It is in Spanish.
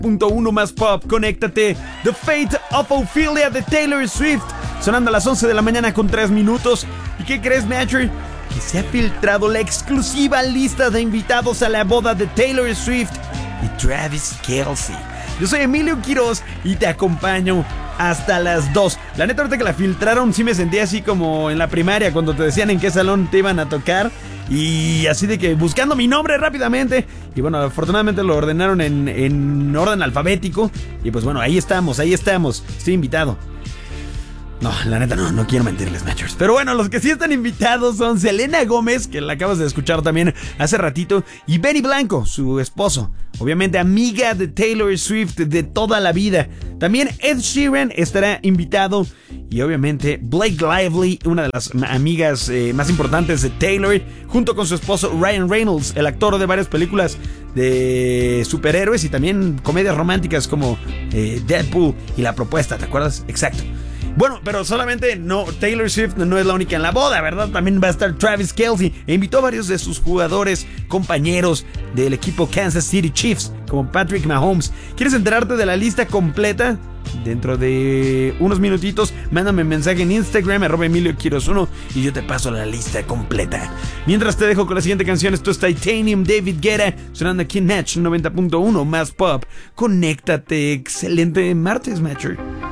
90.1 más pop, conéctate. The Fate of Ophelia de Taylor Swift, sonando a las 11 de la mañana con 3 minutos. ¿Y qué crees, Matcher? Que se ha filtrado la exclusiva lista de invitados a la boda de Taylor Swift y Travis Kelce. Yo soy Emilio Quiroz y te acompaño hasta las 2. La neta, ahorita que la filtraron, sí me sentí así como en la primaria, cuando te decían en qué salón te iban a tocar. Y así de que buscando mi nombre rápidamente. Y bueno, afortunadamente lo ordenaron en orden alfabético. Y pues bueno, ahí estamos. Estoy invitado. No, la neta no quiero mentirles, Matchers. Pero bueno, los que sí están invitados son Selena Gómez, que la acabas de escuchar también hace ratito, y Benny Blanco, su esposo. Obviamente amiga de Taylor Swift de toda la vida. También Ed Sheeran estará invitado. Y obviamente Blake Lively, una de las amigas más importantes de Taylor, junto con su esposo Ryan Reynolds, el actor de varias películas de superhéroes y también comedias románticas como Deadpool y La Propuesta, ¿te acuerdas? Exacto. Bueno, pero solamente Taylor Swift no es la única en la boda, ¿verdad? También va a estar Travis Kelce e invitó a varios de sus jugadores, compañeros del equipo Kansas City Chiefs, como Patrick Mahomes. ¿Quieres enterarte de la lista completa? Dentro de unos minutitos, mándame un mensaje en Instagram, @EmilioQuiroz1, y yo te paso la lista completa. Mientras te dejo con la siguiente canción, esto es Titanium, David Guetta, sonando aquí en Match 90.1 más pop. Conéctate, excelente martes, Matcher.